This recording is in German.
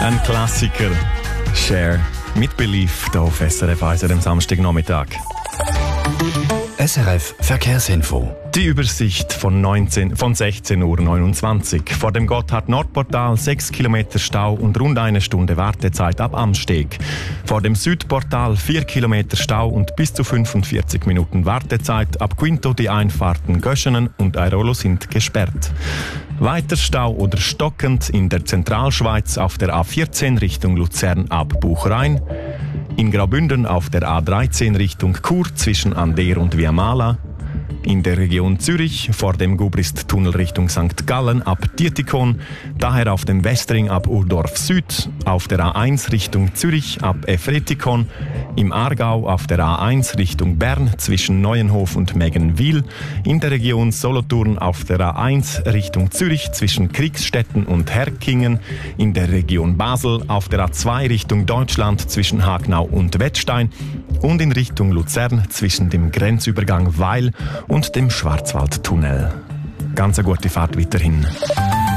Ein Klassiker. Cher mit Belief hier auf SRF 1 am Samstagnachmittag. SRF Verkehrsinfo. Die Übersicht von 16:29 Uhr. Vor dem Gotthard-Nord-Portal 6 Kilometer Stau und rund eine Stunde Wartezeit ab Amsteg. Vor dem Südportal 4 Kilometer Stau und bis zu 45 Minuten Wartezeit. Ab Quinto die Einfahrten Göschenen und Airolo sind gesperrt. Weiter Stau oder stockend in der Zentralschweiz auf der A14 Richtung Luzern ab Buchrein. In Graubünden auf der A13 Richtung Chur zwischen Ander und Viamala. In der Region Zürich vor dem Gubrist-Tunnel Richtung St. Gallen ab Dietikon, daher auf dem Westring ab Urdorf Süd, auf der A1 Richtung Zürich ab Efretikon, im Aargau auf der A1 Richtung Bern zwischen Neuenhof und Meggenwil, in der Region Solothurn auf der A1 Richtung Zürich zwischen Kriegstetten und Herkingen, in der Region Basel auf der A2 Richtung Deutschland zwischen Hagnau und Wettstein und in Richtung Luzern zwischen dem Grenzübergang Weil und dem Schwarzwaldtunnel. Ganz eine gute Fahrt weiterhin.